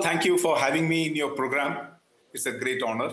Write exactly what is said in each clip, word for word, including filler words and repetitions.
thank you for having me in your program. It's a great honor.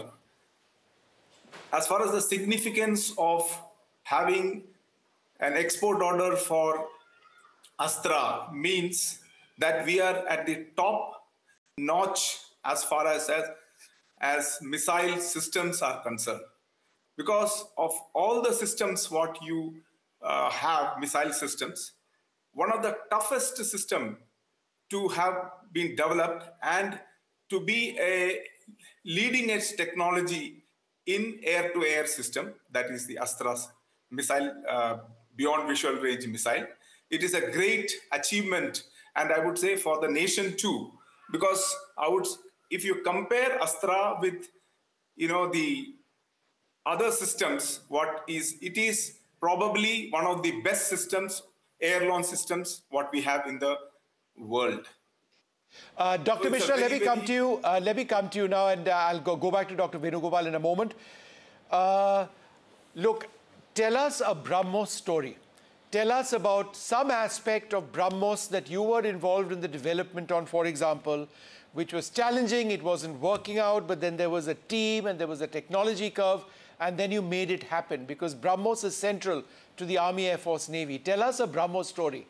As far as the significance of having an export order for Astra means that we are at the top notch as far as, as, as missile systems are concerned. Because of all the systems what you uh, have, missile systems, one of the toughest system to have been developed and to be a leading edge technology in air-to-air system, that is the Astra's missile, uh, beyond visual range missile. It is a great achievement, and I would say for the nation too, because I would, if you compare Astra with, you know, the other systems, what is, it is probably one of the best systems, air-launched systems, what we have in the world. Uh, Doctor So Mishra, very, let me very... come to you. Uh, let me come to you now, and uh, I'll go, go back to Doctor Venugopal in a moment. Uh, look, tell us a BrahMos story. Tell us about some aspect of BrahMos that you were involved in the development on, for example, which was challenging, it wasn't working out, but then there was a team and there was a technology curve, and then you made it happen, because BrahMos is central to the Army, Air Force, Navy. Tell us a BrahMos story.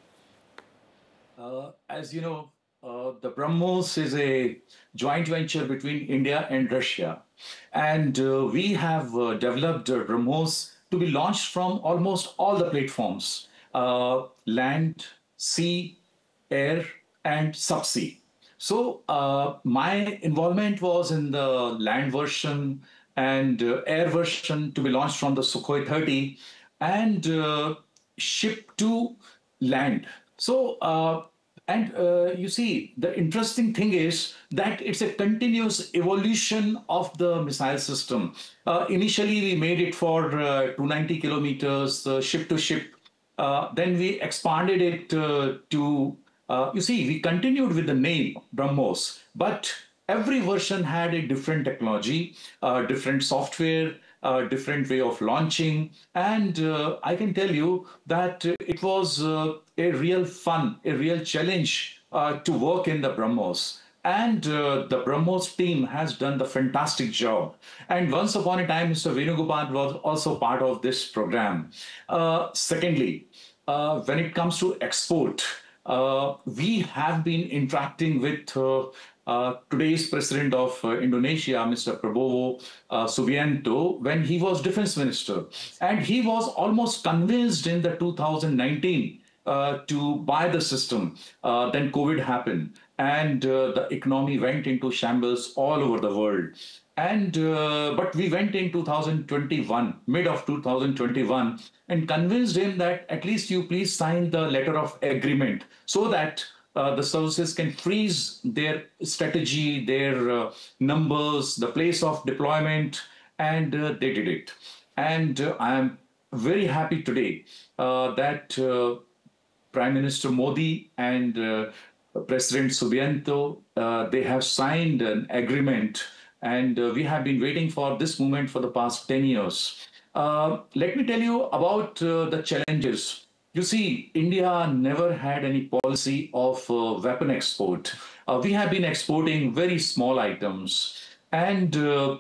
Uh, as you know, uh, the BrahMos is a joint venture between India and Russia. And uh, we have uh, developed uh, BrahMos to be launched from almost all the platforms, uh, land, sea, air, and subsea. So uh, my involvement was in the land version and uh, air version to be launched from the Sukhoi thirty and uh, shipped to land. So, uh, and uh, you see, the interesting thing is that it's a continuous evolution of the missile system. Uh, initially, we made it for uh, two hundred ninety kilometers, uh, ship to ship. Uh, then we expanded it uh, to, uh, you see, we continued with the name BrahMos, but every version had a different technology, uh, different software, uh, different way of launching. And uh, I can tell you that uh, it was uh, a real fun, a real challenge uh, to work in the BrahMos. And uh, the BrahMos team has done the fantastic job. And once upon a time, Mister Venugopal was also part of this program. Uh, secondly, uh, when it comes to export, uh, we have been interacting with uh, uh, today's president of uh, Indonesia, Mister Prabowo uh, Subianto, when he was defense minister. And he was almost convinced in the two thousand nineteen uh, to buy the system. Uh, then COVID happened. And uh, the economy went into shambles all over the world. And uh, but we went in two thousand twenty-one, mid of two thousand twenty-one, and convinced him that at least you please sign the letter of agreement so that uh, the services can freeze their strategy, their uh, numbers, the place of deployment, and uh, they did it. And uh, I am very happy today uh, that uh, Prime Minister Modi and uh, President Subianto, uh, they have signed an agreement, and uh, we have been waiting for this moment for the past ten years. Uh, let me tell you about uh, the challenges. You see, India never had any policy of uh, weapon export. Uh, we have been exporting very small items. And uh,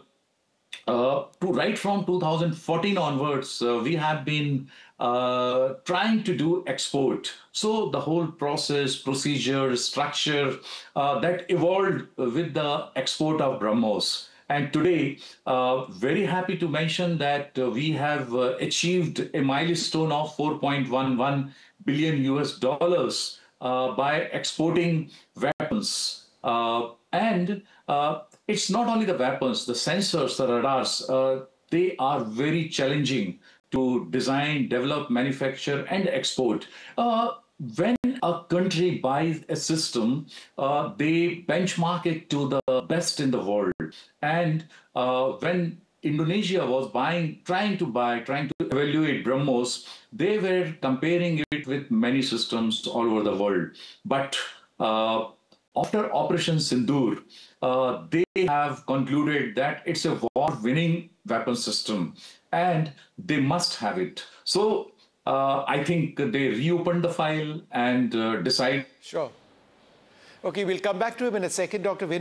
uh, to right from two thousand fourteen onwards, uh, we have been uh, trying to do export. So the whole process, procedure, structure uh, that evolved with the export of BrahMos. And today, uh, very happy to mention that uh, we have uh, achieved a milestone of four point one one billion U S dollars uh, by exporting weapons. Uh, and uh, it's not only the weapons, the sensors, the radars, uh, they are very challenging to design, develop, manufacture, and export. Uh, when a country buys a system, uh, they benchmark it to the best in the world. And uh, when Indonesia was buying, trying to buy, trying to evaluate BrahMos, they were comparing it with many systems all over the world. But uh, after Operation Sindoor, uh, they have concluded that it's a war-winning weapon system, and they must have it. So uh, I think they reopened the file and uh, decided. Sure. Okay, we'll come back to him in a second, Doctor Vin